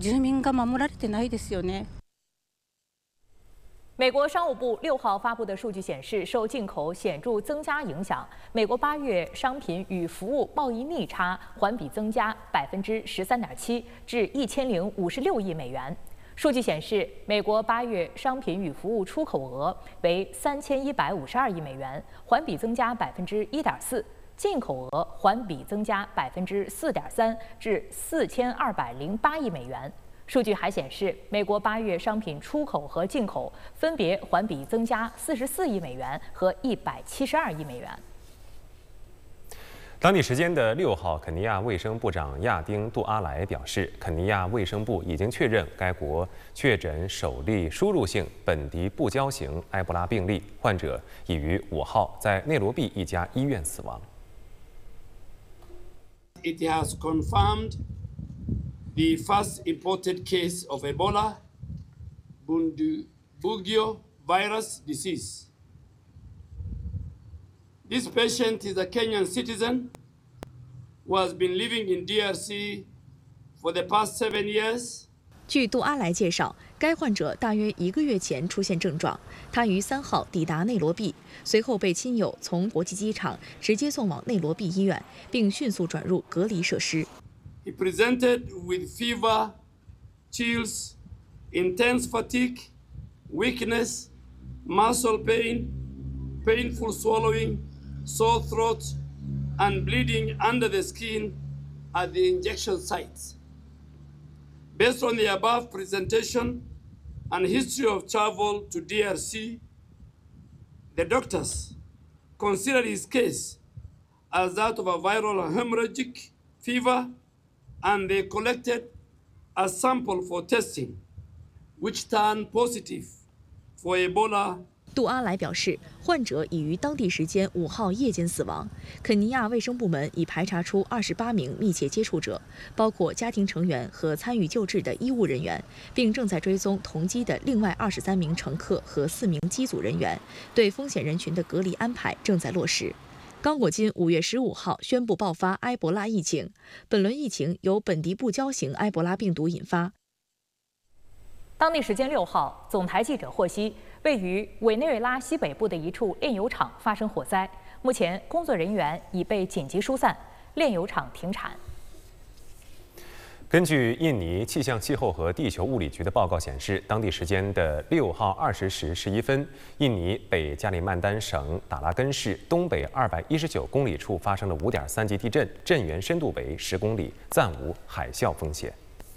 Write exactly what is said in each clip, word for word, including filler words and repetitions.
住民が守られてないですよね。 美国商务部六号发布的数据显示，受进口显著增加影响，美国八月商品与服务贸易逆差环比增加百分之十三点七，至一千零五十六亿美元。数据显示，美国八月商品与服务出口额为三千一百五十二亿美元，环比增加百分之一点四；进口额环比增加百分之四点三，至四千二百零八亿美元。数据还显示，美国八月商品出口和进口分别环比增加四十四亿美元和一百七十二亿美元。 当地时间的六号，肯尼亚卫生部长亚丁·杜阿莱表示，肯尼亚卫生部已经确认该国确诊首例输入性本地不交型埃博拉病例，患者已于五号在内罗毕一家医院死亡。 It has confirmed the first imported case of Ebola Bundibugyo virus disease. This patient is a Kenyan citizen who has been living in D R C for the past seven years. 据杜阿莱介绍，该患者大约一个月前出现症状，他于三号抵达内罗毕，随后被亲友从国际机场直接送往内罗毕医院，并迅速转入隔离设施。 He presented with fever, chills, intense fatigue, weakness, muscle pain, painful swallowing, sore throat, and bleeding under the skin at the injection sites. Based on the above presentation and history of travel to D R C, the doctors considered his case as that of a viral hemorrhagic fever, and they collected a sample for testing, which turned positive for Ebola. 杜阿莱表示，患者已于当地时间五号夜间死亡。肯尼亚卫生部门已排查出二十八名密切接触者，包括家庭成员和参与救治的医务人员，并正在追踪同机的另外二十三名乘客和四名机组人员。对风险人群的隔离安排正在落实。刚果金五月十五号宣布爆发埃博拉疫情，本轮疫情由本地不交型埃博拉病毒引发。 当地时间六号，总台记者获悉，位于委内瑞拉西北部的一处炼油厂发生火灾，目前工作人员已被紧急疏散，炼油厂停产。 根据印尼气象气候和地球物理局的报告显示，当地时间的六号二十时十一分，印尼北加里曼丹省达拉根市东北二百一十九公里处发生了五点三级地震，震源深度为十公里，暂无海啸风险。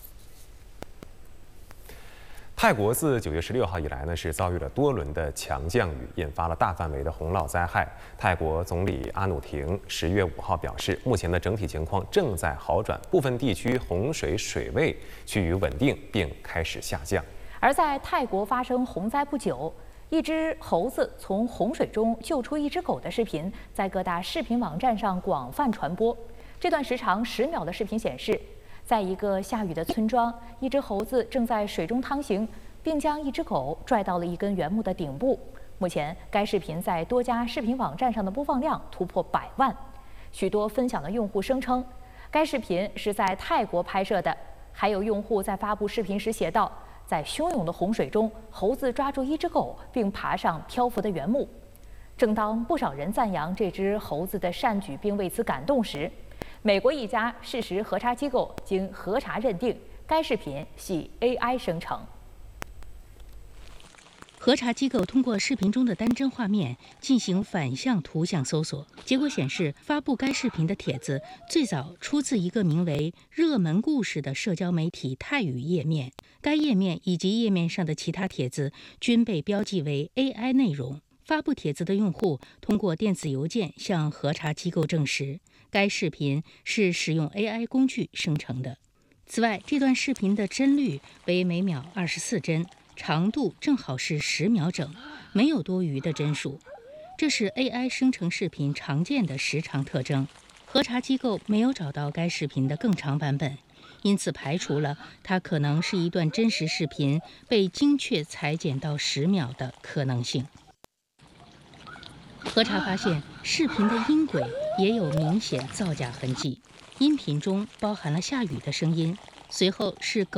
泰国自九月十六号以来呢，是遭遇了多轮的强降雨，引发了大范围的洪涝灾害。泰国总理阿努廷十月五号表示，目前的整体情况正在好转，部分地区洪水水位趋于稳定，并开始下降。 而在泰国发生洪灾不久，一只猴子从洪水中救出一只狗的视频，在各大视频网站上广泛传播。这段时长十秒的视频显示，在一个下雨的村庄，一只猴子正在水中趟行，并将一只狗拽到了一根原木的顶部。目前，该视频在多家视频网站上的播放量突破百万。许多分享的用户声称，该视频是在泰国拍摄的。还有用户在发布视频时写道，在汹涌的洪水中，猴子抓住一只狗，并爬上漂浮的原木。正当不少人赞扬这只猴子的善举并为此感动时，美国一家事实核查机构经核查认定，该视频系 A I 生成。 核查机构通过视频中的单帧画面进行反向图像搜索，结果显示，发布该视频的帖子最早出自一个名为“热门故事”的社交媒体泰语页面。该页面以及页面上的其他帖子均被标记为 A I 内容。发布帖子的用户通过电子邮件向核查机构证实，该视频是使用 A I 工具生成的。此外，这段视频的帧率为每秒二十四帧，长度正好是十秒整，没有多余的帧数。这是 A I 生成视频常见的时长特征。核查机构没有找到该视频的更长版本，因此排除了它可能是一段真实视频被精确裁剪到十秒的可能性。核查发现，视频的音轨也有明显造假痕迹，音频中包含了下雨的声音，随后是狗